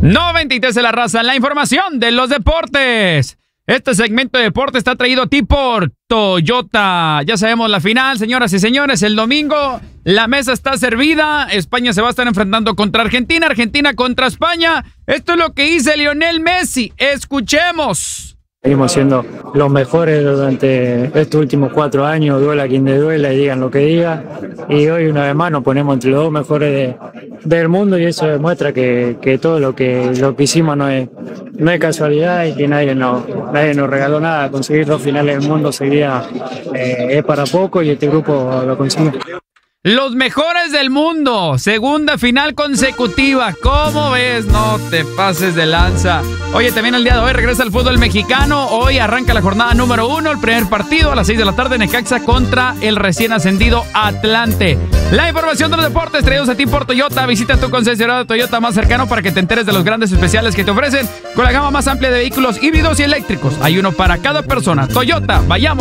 93 de la raza, la información de los deportes. Este segmento de deporte está traído a ti por Toyota. Ya sabemos la final, señoras y señores, el domingo la mesa está servida. España se va a estar enfrentando contra Argentina, Argentina contra España. Esto es lo que dice Lionel Messi. Escuchemos. Seguimos siendo los mejores durante estos últimos 4 años, duela quien te duela y digan lo que diga. Y hoy una vez más nos ponemos entre los 2 mejores del mundo y eso demuestra que todo lo que hicimos no es casualidad y que nadie nos regaló nada. Conseguir 2 finales del mundo seguía es para poco y este grupo lo consiguió. Los mejores del mundo, segunda final consecutiva. ¿Cómo ves? No te pases de lanza. Oye, también el día de hoy regresa el fútbol mexicano. Hoy arranca la jornada número 1, el primer partido a las 6 de la tarde, Necaxa contra el recién ascendido Atlante. La información de los deportes traídos a ti por Toyota. Visita tu concesionario de Toyota más cercano para que te enteres de los grandes especiales que te ofrecen con la gama más amplia de vehículos híbridos y eléctricos. Hay uno para cada persona. Toyota, vayamos.